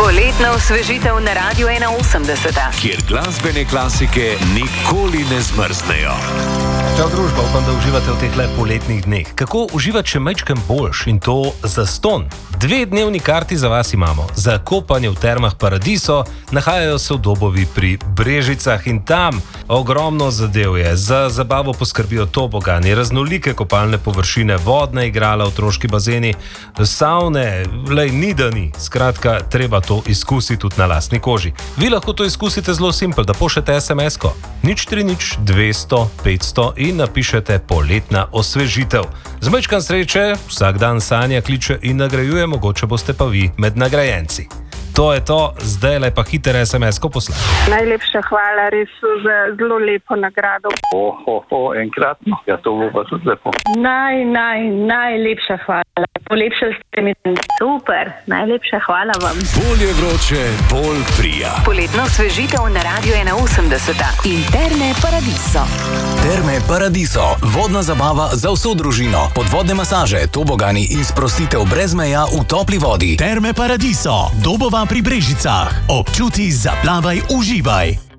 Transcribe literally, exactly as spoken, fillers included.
Poletna osvežitev na Radiu ena osemdeset, kjer glasbene klasike nikoli ne zmrznejo. Čau družba, upam, da uživate v teh le poletnih dneh. Kako uživati še majčken boljš in to zastonj? Dve dnevni karti za vas imamo. Za kopanje v termah Paradiso, nahajajo se v Dobovi pri Brežicah in tam ogromno zadev je. Za zabavo poskrbijo tobogani, raznolike kopalne površine, vodne igrala, otroški bazeni, savne, lej ni da ni. Skratka, treba to izkusiti tudi na lastni koži. Vi lahko to izkusite zelo simpel, da pošljete es em es-ko nič tri nič dvesto petsto in napišete poletna osvežitev. Z majčkan sreče, vsak dan Sanja kliče in nagrajuje, mogoče boste pa vi med nagrajenci. To je to, zdaj le pa hiter es em es-ko poslati. Najlepša hvala res za zelo lepo nagrado. Oho, oh, enkratno, ja to bo pa tudi lepo. Naj, naj, najlepša hvala. Polepšali ste mi. Super, najlepša hvala vam. Bolje vroče, bolj prija. Poletna osvežitev na Radiu ena osemdeset in Terme Paradiso. Terme Paradiso, vodna zabava za vso družino, podvodne masaže, tobogani in sprostitev brez meja v topli vodi. Terme Paradiso, Dobova pri Brežicah. Občuti, zaplavaj, uživaj.